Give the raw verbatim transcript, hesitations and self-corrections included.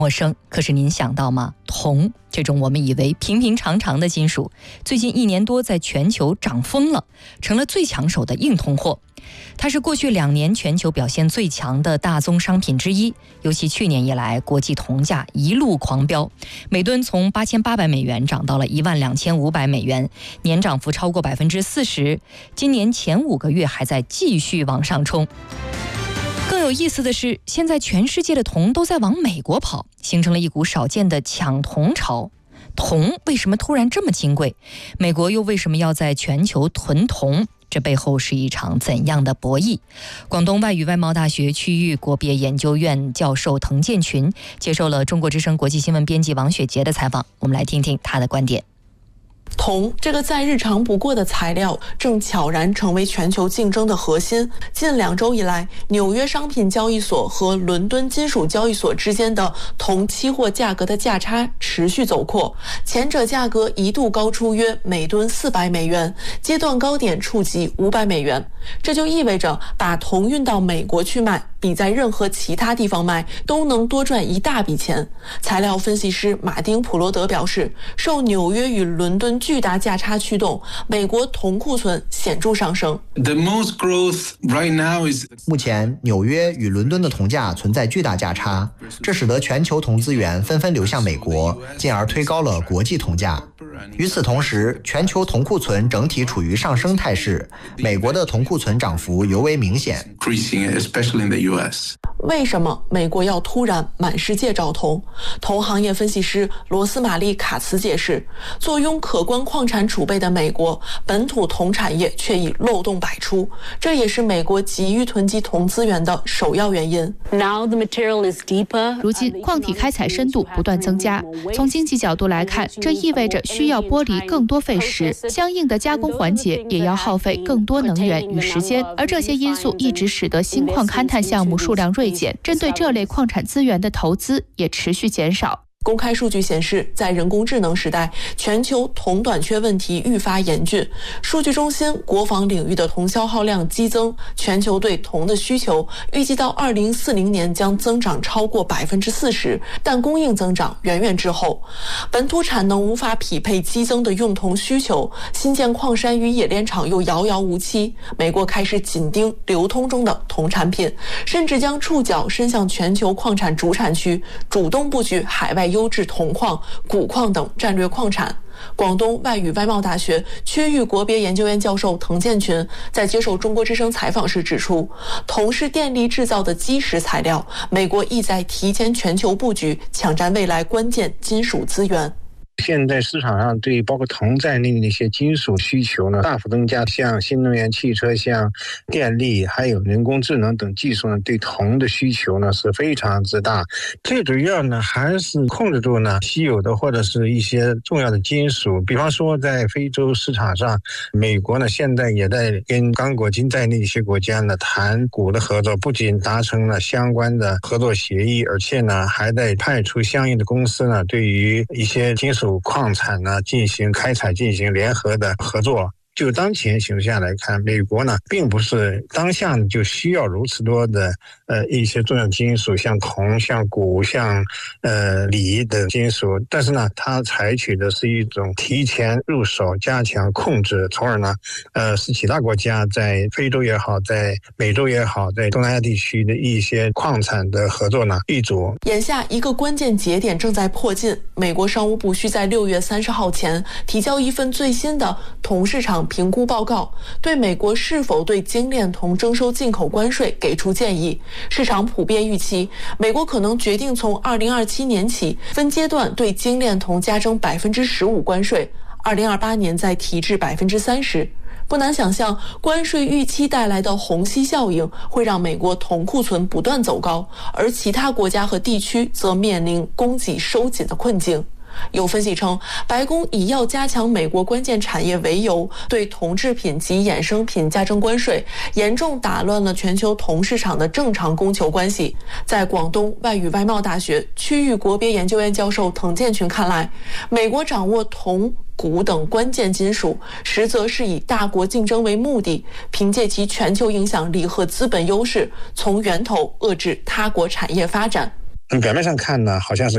陌生，可是您想到吗？铜这种我们以为平平常常的金属，最近一年多在全球涨疯了，成了最抢手的硬通货。它是过去两年全球表现最强的大宗商品之一，尤其去年以来，国际铜价一路狂飙，每吨从八千八百美元涨到了一万两千五百美元，年涨幅超过百分之四十。今年前五个月还在继续往上冲。更有意思的是，现在全世界的铜都在往美国跑，形成了一股少见的抢铜潮。铜为什么突然这么金贵？美国又为什么要在全球囤铜？这背后是一场怎样的博弈？广东外语外贸大学区域国别研究院教授滕建群接受了中国之声国际新闻编辑王雪杰的采访，我们来听听他的观点。 铜这个再日常不过的材料，正悄然成为全球竞争的核心。近两周以来，纽约商品交易所和伦敦金属交易所之间的铜期货价格的价差持续走扩，前者价格一度高出约每吨四百美元，阶段高点触及五百美元。这就意味着把铜运到美国去卖，比在任何其他地方卖都能多赚一大笔钱。材料分析师马丁·普罗德表示，受纽约与伦敦巨大价差驱动，美国铜库存显著上升。 目前，纽约与伦敦的铜价存在巨大价差，这使得全球铜资源纷纷流向美国，进而推高了国际铜价。与此同时，全球铜库存整体处于上升态势，美国的铜库存涨幅尤为明显。 为什么美国要突然满世界找铜？铜行业分析师罗斯玛丽·卡茨解释，坐拥可观矿产储备的美国，本土铜产业却已漏洞百出，这也是美国急于囤积铜资源的首要原因。 如今矿体开采深度不断增加，从经济角度来看，这意味着需要剥离更多废石，相应的加工环节也要耗费更多能源与时间，而这些因素一直使得新矿勘探项目数量锐减，针对这类矿产资源的投资也持续减少。 公开数据显示，在人工智能时代，全球铜短缺问题愈发严峻。数据中心国防领域的铜消耗量激增，全球对铜的需求预计到二零四零年将增长超过百分之四十，但供应增长远远滞后。本土产能无法匹配激增的用铜需求，新建矿山与冶炼厂又遥遥无期。美国开始紧盯流通中的铜产品，甚至将触角伸向全球矿产主产区，主动布局海外优质铜矿、钴矿等战略矿产。广东外语外贸大学区域国别研究院教授滕建群在接受中国之声采访时指出，铜是电力制造的基石材料，美国意在提前全球布局，抢占未来关键金属资源。 现在市场上对包括铜在内的那些金属需求呢大幅增加，像新能源汽车、像电力还有人工智能等技术呢，对铜的需求呢是非常之大。最主要呢还是控制住呢稀有的或者是一些重要的金属，比方说在非洲市场上，美国呢现在也在跟刚果金在内一些国家呢谈钴的合作，不仅达成了相关的合作协议，而且呢还在派出相应的公司呢对于一些金属矿产呢进行开采，进行联合的合作。就当前形势下来看，美国呢并不是当下就需要如此多的呃一些重要金属，像铜、像钴、像呃锂的金属，但是呢，它采取的是一种提前入手、加强控制，从而呢呃使其他国家在非洲也好，在美洲也好，在东南亚地区的一些矿产的合作呢立足。 眼下一个关键节点正在迫近，美国商务部需在六月三十号前提交一份最新的铜市场评估报告，对美国是否对精炼铜征收进口关税给出建议。市场普遍预期，美国可能决定从二零二七年起分阶段对精炼铜加征百分之十五关税，二零二八年再提至百分之三十。不难想象，关税预期带来的虹吸效应会让美国铜库存不断走高，而其他国家和地区则面临供给收紧的困境。有分析称，白宫以要加强美国关键产业为由，对铜制品及衍生品加征关税，严重打乱了全球铜市场的正常供求关系。在广东外语外贸大学区域国别研究院教授滕建群看来，美国掌握铜、钴等关键金属，实则是以大国竞争为目的，凭借其全球影响力和资本优势，从源头遏制他国产业发展。 表面上看呢，好像是